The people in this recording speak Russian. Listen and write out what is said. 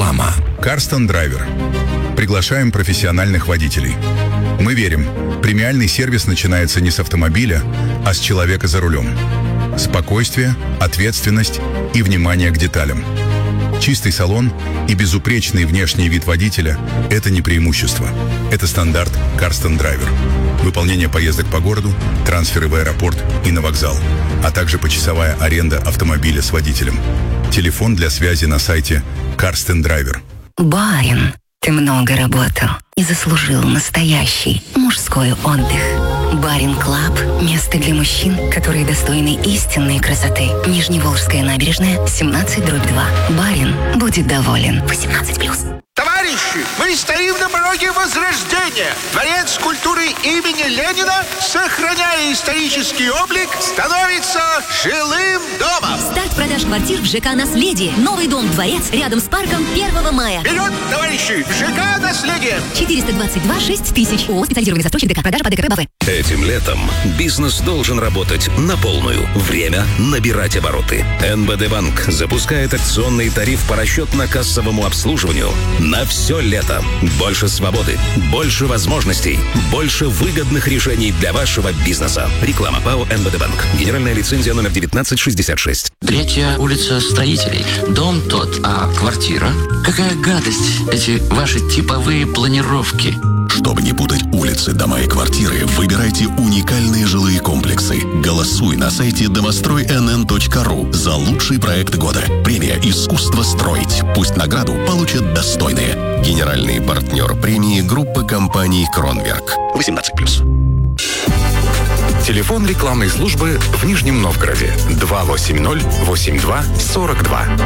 Реклама. Карстен Драйвер. Приглашаем профессиональных водителей. Мы верим, премиальный сервис начинается не с автомобиля, а с человека за рулем. Спокойствие, ответственность и внимание к деталям. Чистый салон и безупречный внешний вид водителя – это не преимущество. Это стандарт Карстен Драйвер. Выполнение поездок по городу, трансферы в аэропорт и на вокзал, а также почасовая аренда автомобиля с водителем. Телефон для связи на сайте Карстен Драйвер. Барин, ты много работал и заслужил настоящий мужской отдых. Барин Клаб – место для мужчин, которые достойны истинной красоты. Нижневолжская набережная, 17/2. Барин будет доволен. 18+. Товарищи, мы стоим на пороге Возрождения. Дворец культуры имени Ленина, сохраняя исторический облик, становится жилым домом. Старт продаж квартир в ЖК «Наследие». Новый дом-дворец рядом с парком 1 мая. Вперед, товарищи! ЖК «Наследие». 422 6000. ООО «Специализированный застройщик ДК». Продажа по ДКП БАВ. Этим летом бизнес должен работать на полную. Время набирать обороты. НБД Банк запускает акционный тариф по расчетно-кассовому обслуживанию на все лето. Больше свободы, больше возможностей, больше выгодных решений для вашего бизнеса. Реклама ПАО НБД Банк. Генеральная лицензия номер 1966. 3-я улица Строителей. Дом тот, а квартира? Какая гадость, эти ваши типовые планировки. Чтобы не путать улицы, дома и квартиры, выбирайте уникальные жилые комплексы. Голосуй на сайте домостройнн.ру за лучший проект года. Премия «Искусство строить». Пусть награду получат достойные. Генеральный партнер премии группы компаний «Кронверк». 18+. Телефон рекламной службы в Нижнем Новгороде 280-82-42.